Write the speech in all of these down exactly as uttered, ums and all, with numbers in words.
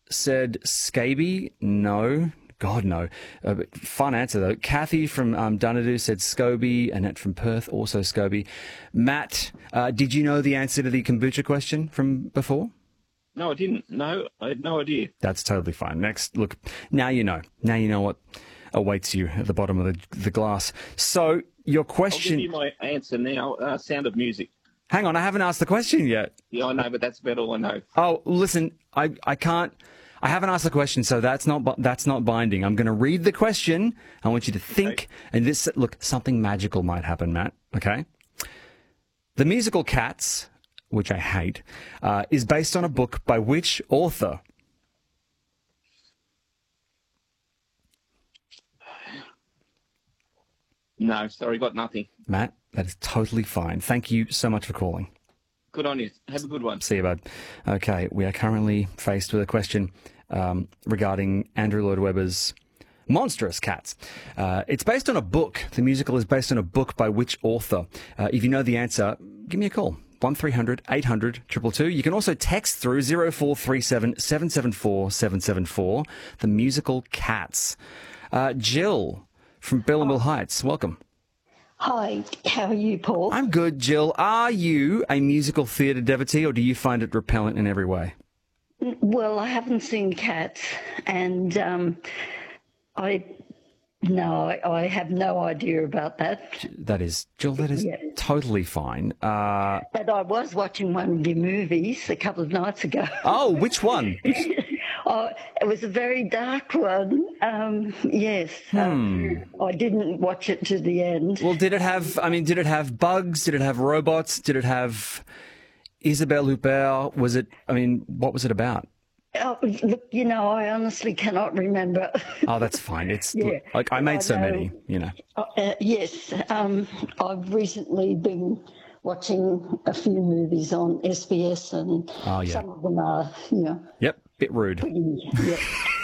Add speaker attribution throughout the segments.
Speaker 1: said scaby. No. God, no. Uh, fun answer, though. Kathy from um, Dunedoo said Scoby. Annette from Perth, also Scoby. Matt, uh, did you know the answer to the kombucha question from before?
Speaker 2: No, I didn't. No, I had no idea.
Speaker 1: That's totally fine. Next, look, now you know. Now you know what awaits you at the bottom of the, the glass. So, your question...
Speaker 2: I'll give you my answer now. Uh, Sound of Music.
Speaker 1: Hang on, I haven't asked the question yet.
Speaker 2: Yeah, I know, but that's about all I know.
Speaker 1: Oh, listen, I, I can't... I haven't asked the question, so that's not that's not binding. I'm going to read the question. I want you to think, okay. And this look, something magical might happen, Matt. Okay. The musical Cats, which I hate, uh, is based on a book by which author?
Speaker 2: No, sorry, got nothing.
Speaker 1: Matt, that is totally fine. Thank you so much for calling.
Speaker 2: Good on you. Have a good one.
Speaker 1: See you, bud. Okay, we are currently faced with a question um, regarding Andrew Lloyd Webber's Monstrous Cats. Uh, it's based on a book. The musical is based on a book by which author? Uh, if you know the answer, give me a call. one three hundred eight hundred two two two. You can also text through zero four three seven seven seven four seven seven four. The musical Cats. Uh, Jill from Belleville Heights, welcome.
Speaker 3: Hi, how are you, Paul?
Speaker 1: I'm good, Jill. Are you a musical theatre devotee, or do you find it repellent in every way?
Speaker 3: Well, I haven't seen Cats, and um, I no, I, I have no idea about that.
Speaker 1: That is, Jill, that is yeah. totally fine. Uh,
Speaker 3: but I was watching one of your movies a couple of nights ago.
Speaker 1: Oh, which one?
Speaker 3: Oh, it was a very dark one. Um, yes, hmm. um, I didn't watch it to the end.
Speaker 1: Well, did it have? I mean, did it have bugs? Did it have robots? Did it have Isabelle Huppert? Was it? I mean, what was it about?
Speaker 3: Oh, look, you know, I honestly cannot remember.
Speaker 1: Oh, that's fine. It's
Speaker 3: yeah.
Speaker 1: look, like I made
Speaker 3: I
Speaker 1: so
Speaker 3: know,
Speaker 1: many, you know.
Speaker 3: Uh, yes, um, I've recently been watching a few movies on S B S, and
Speaker 1: oh, yeah.
Speaker 3: some of them are, you know.
Speaker 1: Yep. Bit rude.
Speaker 3: Yeah.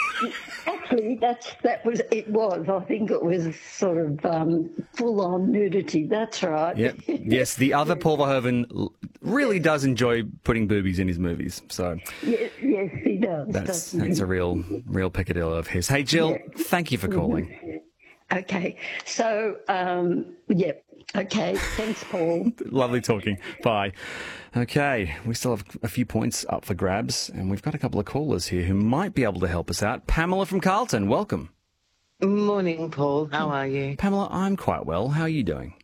Speaker 3: Actually, that's that was it was. I think it was sort of um, full-on nudity. That's right.
Speaker 1: Yep. Yes, the other Paul Verhoeven really does enjoy putting boobies in his movies. So
Speaker 3: yes, yes he does.
Speaker 1: That's that's a real real peccadillo of his. Hey, Jill, yeah. Thank you for calling.
Speaker 3: Okay. So, um, yeah. Okay. Thanks, Paul.
Speaker 1: Lovely talking. Bye. Okay. We still have a few points up for grabs, and we've got a couple of callers here who might be able to help us out. Pamela from Carlton, welcome.
Speaker 4: Morning, Paul. How are you?
Speaker 1: Pamela, I'm quite well. How are you doing?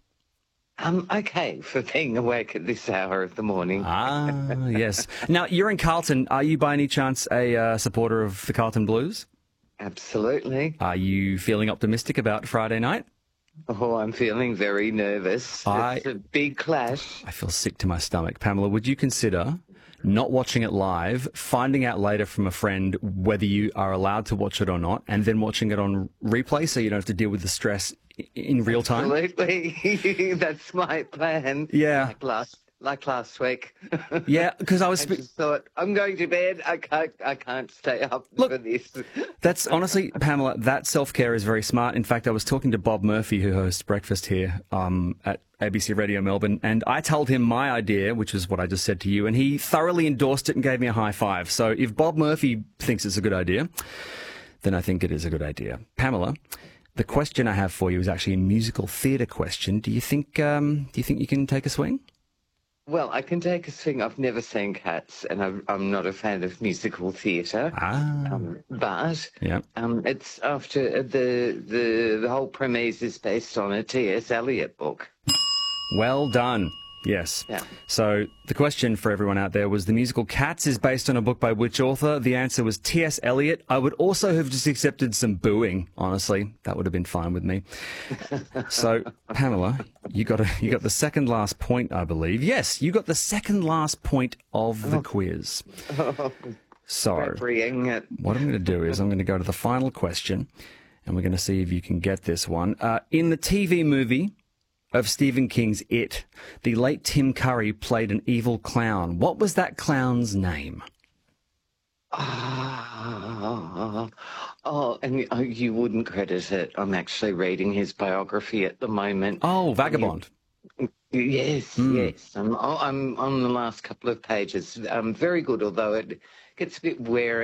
Speaker 4: Um, okay, for being awake at this hour of the morning.
Speaker 1: Ah, yes. Now, you're in Carlton. Are you by any chance a uh, supporter of the Carlton Blues?
Speaker 4: Absolutely.
Speaker 1: Are you feeling optimistic about Friday night?
Speaker 4: Oh, I'm feeling very nervous.
Speaker 1: I,
Speaker 4: it's a big clash.
Speaker 1: I feel sick to my stomach. Pamela, would you consider not watching it live, finding out later from a friend whether you are allowed to watch it or not, and then watching it on replay so you don't have to deal with the stress in real time?
Speaker 4: Absolutely. That's my plan.
Speaker 1: Yeah.
Speaker 4: Like last, like last week.
Speaker 1: Yeah, because I was...
Speaker 4: I just thought, I'm going to bed. I can't, I can't stay up
Speaker 1: Look,
Speaker 4: for this.
Speaker 1: That's honestly, Pamela, that self-care is very smart. In fact, I was talking to Bob Murphy, who hosts Breakfast here um, at A B C Radio Melbourne, and I told him my idea, which is what I just said to you, and he thoroughly endorsed it and gave me a high five. So if Bob Murphy thinks it's a good idea, then I think it is a good idea. Pamela, the question I have for you is actually a musical theatre question. Do you think um, do you think you can take a swing?
Speaker 4: Well, I can take a swing. I've never seen Cats, and I'm, I'm not a fan of musical theatre.
Speaker 1: Ah.
Speaker 4: Um, but
Speaker 1: yeah.
Speaker 4: um, it's after the, the the whole premise is based on a T S Eliot book.
Speaker 1: Well done. Yes.
Speaker 4: Yeah.
Speaker 1: So the question for everyone out there was, the musical Cats is based on a book by which author? The answer was T S Eliot. I would also have just accepted some booing, honestly. That would have been fine with me. So, Pamela, you got a, you got the second last point, I believe. Yes, you got the second last point of the
Speaker 4: oh.
Speaker 1: quiz.
Speaker 4: Oh.
Speaker 1: So, what I'm going to do is I'm going to go to the final question, and we're going to see if you can get this one. Uh, in the T V movie of Stephen King's It, the late Tim Curry played an evil clown. What was that clown's name?
Speaker 4: Oh, oh and oh, you wouldn't credit it. I'm actually reading his biography at the moment.
Speaker 1: Oh, Vagabond.
Speaker 4: You, yes, mm. yes. I'm, I'm on the last couple of pages. Um, very good, although it gets a bit weary.